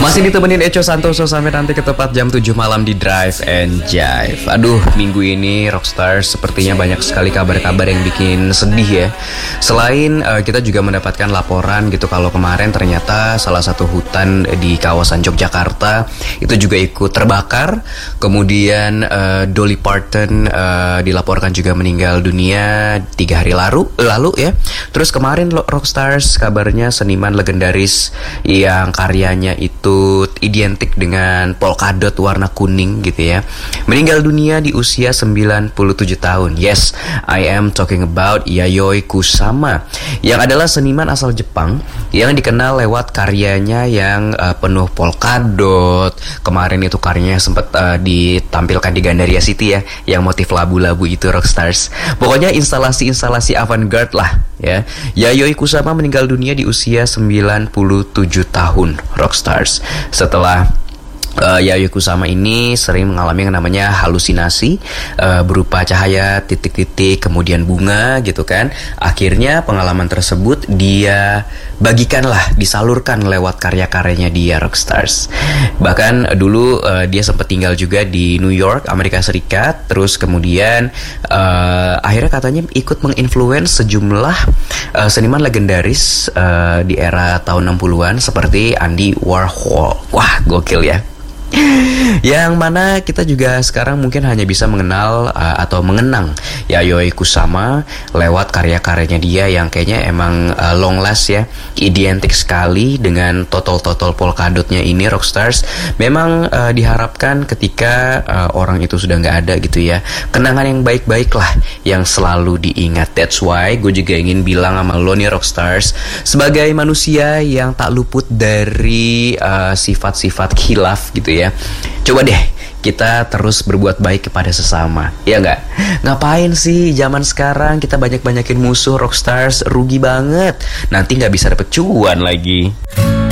Masih ditemenin Echo Santoso sampai nanti ke tepat jam 7 malam di Drive and Jive. Aduh, minggu ini Rockstars sepertinya banyak sekali kabar-kabar yang bikin sedih ya. Selain kita juga mendapatkan laporan gitu kalau kemarin ternyata salah satu hutan di kawasan Yogyakarta itu juga ikut terbakar. Kemudian Dolly Parton dilaporkan juga meninggal dunia 3 hari lalu ya. Terus kemarin Rockstars kabarnya seniman legendaris yang karyanya itu identik dengan polkadot warna kuning gitu ya, meninggal dunia di usia 97 tahun. Yes, I am talking about Yayoi Kusama, yang adalah seniman asal Jepang yang dikenal lewat karyanya yang penuh polkadot. Kemarin itu karyanya sempat ditampilkan di Gandaria City ya, yang motif labu-labu itu Rockstars. Pokoknya instalasi-instalasi avant-garde lah ya. Yayoi Kusama meninggal dunia di usia 97 tahun Rockstars. Setelah Yayoi Kusama ini sering mengalami yang namanya halusinasi berupa cahaya, titik-titik, kemudian bunga gitu kan. Akhirnya pengalaman tersebut dia bagikanlah, disalurkan lewat karya-karyanya dia Rockstars. Bahkan dulu dia sempat tinggal juga di New York, Amerika Serikat. Terus kemudian akhirnya katanya ikut menginfluence sejumlah seniman legendaris di era tahun 60-an seperti Andy Warhol. Wah, gokil ya. Yang mana kita juga sekarang mungkin hanya bisa mengenal atau mengenang Yayoi Kusama lewat karya-karyanya dia yang kayaknya emang long last ya, identik sekali dengan total polkadotnya ini Rockstars. Memang diharapkan ketika orang itu sudah nggak ada gitu ya, kenangan yang baik-baik lah yang selalu diingat. That's why gue juga ingin bilang sama lo nih Rockstars, sebagai manusia yang tak luput dari sifat-sifat khilaf gitu ya, coba deh kita terus berbuat baik kepada sesama, ya nggak? Ngapain sih zaman sekarang kita banyak-banyakin musuh Rockstars, rugi banget. Nanti nggak bisa dapet cuan lagi.